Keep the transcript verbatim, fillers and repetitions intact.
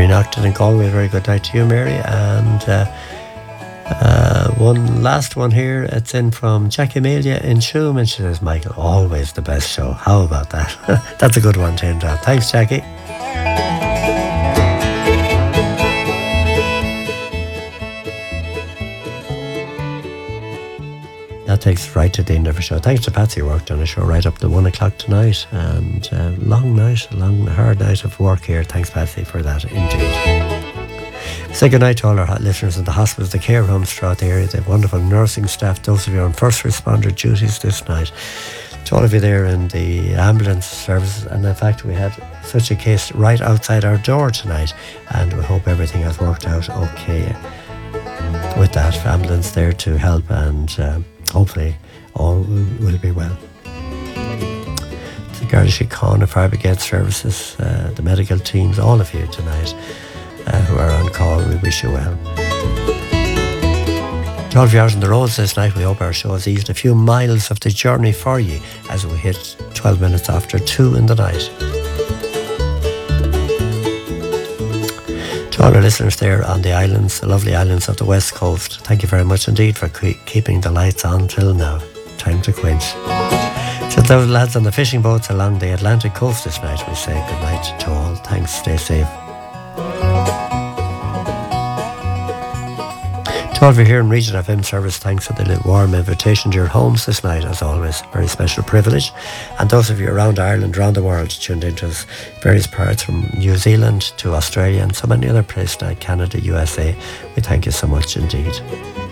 Nocton in Galway, very good night to you, Mary. And uh, uh, one last one here, it's in from Jackie Amelia in Shoom, and she says, Michael, always the best show. How about that? That's a good one to end on. Thanks, Jackie. That takes us right to the end of the show. Thanks to Patsy, who worked on the show right up to one o'clock tonight. And uh, long night, a long, hard night of work here. Thanks, Patsy, for that, indeed. Say good night to all our listeners in the hospitals, the care homes throughout the area. They have wonderful nursing staff, those of you on first responder duties this night. To all of you there in the ambulance services. And in fact, we had such a case right outside our door tonight. And we hope everything has worked out okay with that ambulance there to help, and uh, hopefully all will be well. The Garda Síochána, the Fire Brigade Services, uh, the medical teams, all of you tonight uh, who are on call, we wish you well. To all of you out on the roads this night, we hope our show has eased a few miles of the journey for you as we hit twelve minutes after two in the night. To all our listeners there on the islands, the lovely islands of the West Coast, thank you very much indeed for ke- keeping the lights on till now. Time to quench. To those lads on the fishing boats along the Atlantic coast this night, we say good night to all. Thanks, stay safe. To all of you here in Region F M service, thanks for the warm invitation to your homes this night, as always. Very special privilege. And those of you around Ireland, around the world, tuned into us, various parts from New Zealand to Australia and so many other places like Canada, U S A, we thank you so much indeed.